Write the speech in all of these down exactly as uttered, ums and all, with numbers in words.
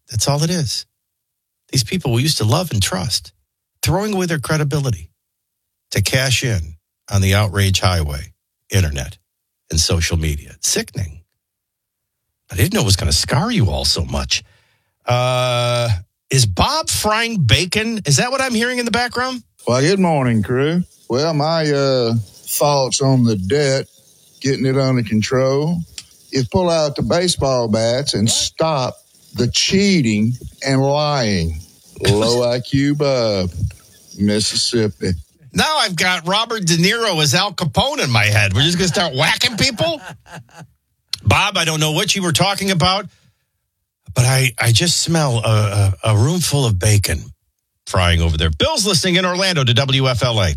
That's all it is. These people we used to love and trust, throwing away their credibility to cash in on the outrage highway, internet, and social media. It's sickening. I didn't know it was going to scar you all so much. Uh, is Bob frying bacon? Is that what I'm hearing in the background? Well, good morning, crew. Well, my uh, thoughts on the debt, getting it under control, is pull out the baseball bats and stop the cheating and lying. Low I Q Bob, Mississippi. Now I've got Robert De Niro as Al Capone in my head. We're just going to start whacking people? Bob, I don't know what you were talking about, but I, I just smell a, a, a room full of bacon frying over there. Bill's listening in Orlando to W F L A.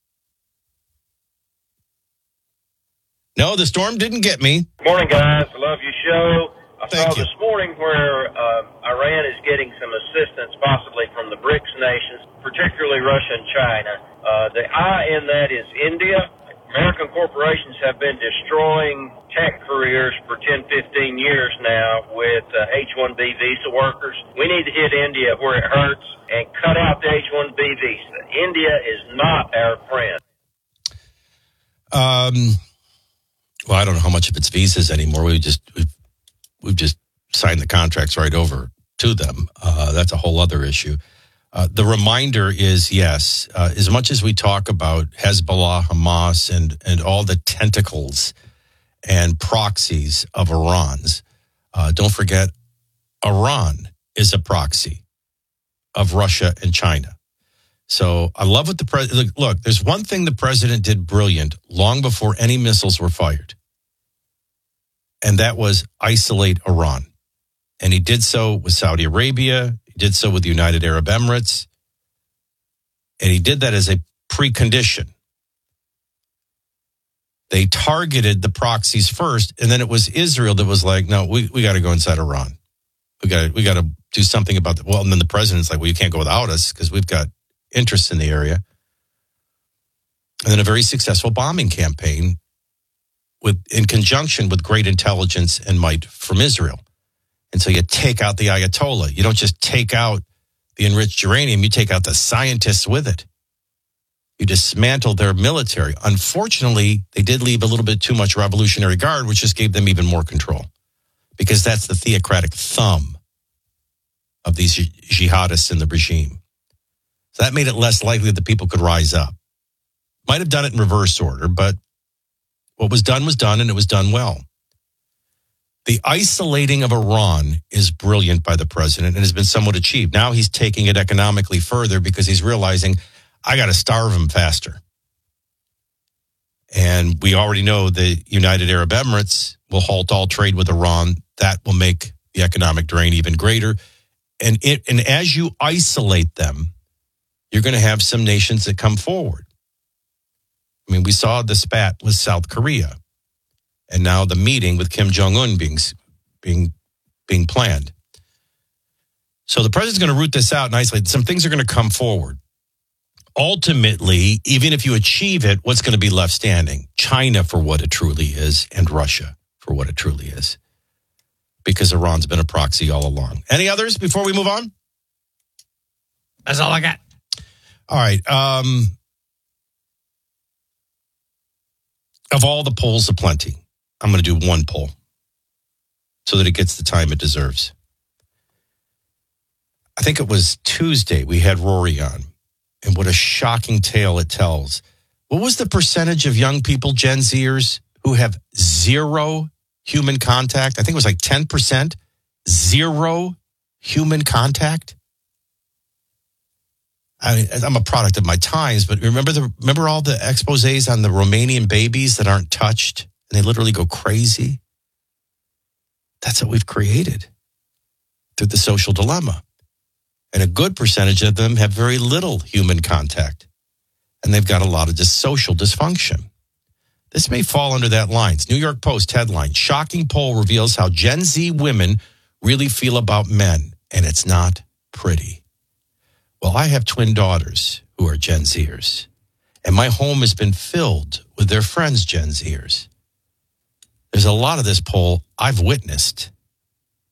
No, the storm didn't get me. Morning, guys. I love your show. I Thank saw you. this morning where uh, Iran is getting some assistance, possibly from the BRICS nations, particularly Russia and China. Uh, the I in that is India. American corporations have been destroying tech careers for ten, fifteen years now with uh, H one B visa workers. We need to hit India where it hurts and cut out the H one B visa. India is not our friend. Um, well, I don't know how much of it's visas anymore. We just we've, we've just signed the contracts right over to them. Uh, that's a whole other issue. Uh, the reminder is, yes, uh, as much as we talk about Hezbollah, Hamas, and, and all the tentacles and proxies of Iran's, uh, don't forget, Iran is a proxy of Russia and China. So I love what the president, look, there's one thing the president did brilliant long before any missiles were fired, and that was isolate Iran. And he did so with Saudi Arabia. He did so with the United Arab Emirates. And he did that as a precondition. They targeted the proxies first, and then it was Israel that was like, no, we, we got to go inside Iran. We got to we got to do something about that. Well, and then the president's like, well, you can't go without us because we've got interests in the area. And then a very successful bombing campaign with in conjunction with great intelligence and might from Israel. And so you take out the Ayatollah. You don't just take out the enriched uranium. You take out the scientists with it. You dismantle their military. Unfortunately, they did leave a little bit too much Revolutionary Guard, which just gave them even more control. Because that's the theocratic thumb of these jihadists in the regime. So that made it less likely that the people could rise up. Might have done it in reverse order, but what was done was done, and it was done well. The isolating of Iran is brilliant by the president and has been somewhat achieved. Now he's taking it economically further because he's realizing, I got to starve him faster. And we already know the United Arab Emirates will halt all trade with Iran. That will make the economic drain even greater. And it, and as you isolate them, you're going to have some nations that come forward. I mean, we saw the spat with South Korea. And now the meeting with Kim Jong-un being, being, being planned. So the president's going to root this out and isolate. Some things are going to come forward. Ultimately, even if you achieve it, what's going to be left standing? China for what it truly is, and Russia for what it truly is. Because Iran's been a proxy all along. Any others before we move on? That's all I got. All right. Um, of all the polls aplenty, I'm going to do one poll so that it gets the time it deserves. I think it was Tuesday we had Rory on, and what a shocking tale it tells. What was the percentage of young people, Gen Zers, who have zero human contact? I think it was like ten percent. Zero human contact. I, I'm a product of my times, but remember the remember all the exposés on the Romanian babies that aren't touched? And they literally go crazy. That's what we've created through the social dilemma. And a good percentage of them have very little human contact. And they've got a lot of dis- social dysfunction. This may fall under that line. It's New York Post headline. Shocking poll reveals how Gen Z women really feel about men. And it's not pretty. Well, I have twin daughters who are Gen Zers. And my home has been filled with their friends, Gen Zers. There's a lot of this poll I've witnessed,